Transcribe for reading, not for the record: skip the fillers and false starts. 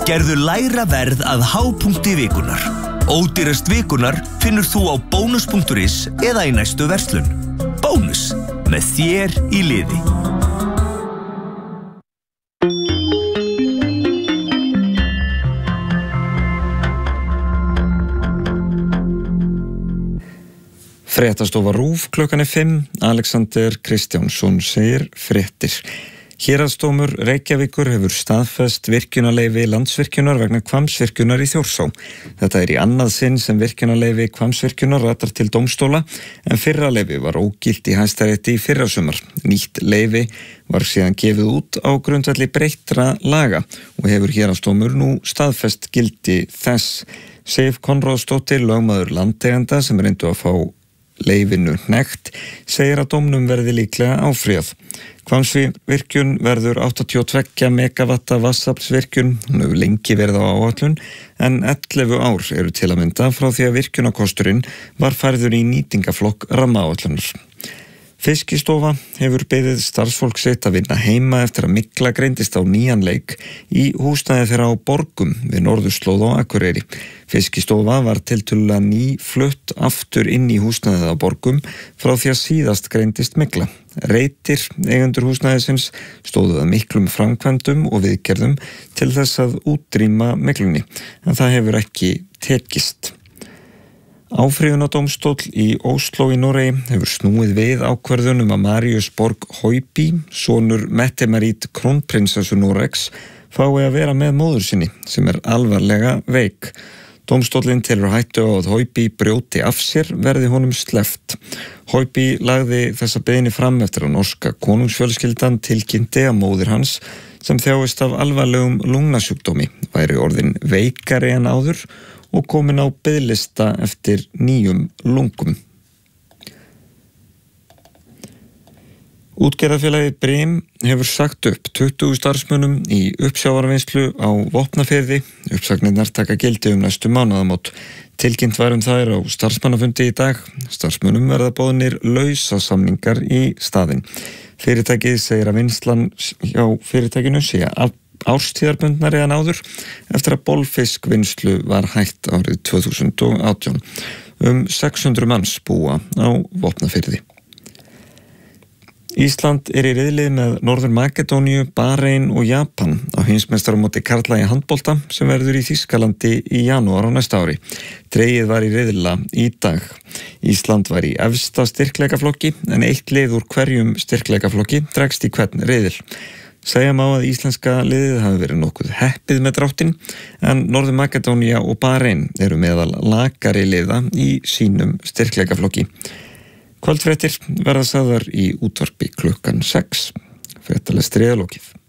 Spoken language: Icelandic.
Gerðu lægra verð að hápunkti vikunar. Ódýrast vikunar finnur þú á bónus.is eða í næstu verslun. Bónus, með þér í liði. Fréttastofa RÚV klukkan 5, Alexander Kristjánsson segir fréttir. Héraðsdómur Reykjavíkur hefur staðfest virkjunarleyfi Landsvirkjunar vegna Hvammsvirkjunar í Þjórsá. Þetta í annað sinn sem virkjunarleyfi Hvammsvirkjunar ratar til dómstóla, en fyrra leyfi var ógilt í Hæstarétti í fyrrasumar. Nýtt leyfi var síðan gefið út á grundvelli breyttra laga og hefur Héraðsdómur nú staðfest gildi þess. Sif Konráðsdóttir, lögmaður landeiganda sem reyndu að fá leyfinu hnekkt, segir að dómnum verði líklega áfrýjað. Hvammsvirkjun verður 82 megavatta vatnsaflsvirkjun, hún hefur lengi verið á áætlun, en 11 ár eru til að mynda frá því að virkjunarkosturinn var færður í nýtingaflokk rammaáætlunar. Fiskistofa hefur beðið starfsfólk sitt að vinna heima eftir að mygla greindist á nýjan leik í húsnæði þeirra á Borgum við norðurslóð á Akureyri. Fiskistofa var tiltölulega nýflutt aftur inn í húsnæðið á Borgum frá því að síðast greindist mygla. Reitir, eigendur húsnæðisins, stóðu að miklum framkvæmdum og viðgerðum til þess að útrýma myglunni, en það hefur ekki tekist. Áfrýjunardómstóll í Ósló í Noregi hefur snúið við ákvörðun að Marius Borg Høiby, sonur Mette-Marit krónprinsessu Noregs, fái að vera með móður sinni sem alvarlega veik. Dómstóllinn telur hættu á að Høiby brjóti af sér verði honum sleppt. Høiby lagði þessa beiðni fram eftir að norska konungsfjölskyldan tilkynnti að móðir hans, sem þjáist af alvarlegum lungnasjúkdómi, væri orðin veikari en áður og komin á biðlista eftir nýjum lungum. Útgerðarfélagið Brim hefur sagt upp 20 starfsmönnum í uppsjávarvinnslu á Vopnafirði. Uppsagnirnar taka gildi næstu mánaðamót. Tilkynnt var þær á starfsmannafundi í dag. Starfsmönnum verða boðnir lausasamningar í staðinn. Fyrirtækið segir að vinnslan hjá fyrirtækinu sé árstíðarbundnari en áður eftir að bolfiskvinnslu var hætt árið 2018. 600 manns búa á Vopnafirði. Ísland í riðli með Norður Makedóníu, Barein og Japan á heimsmeistaramóti karla í handbolta sem verður í Þýskalandi í janúar á næsta ári. Dregið var í riðla í dag. Ísland var í efsta styrkleikaflokki en eitt lið úr hverjum styrkleikaflokki dregst í hvern riðil. Segja má að íslenska liðið hafi verið nokkuð heppið með dráttinn, en Norður Makedónía og Barein eru meðal lakari liða í sínum styrkleikaflokki. Kvöldfréttir verða sagðar í útvarpi klukkan 6. Fréttalestri er lokið.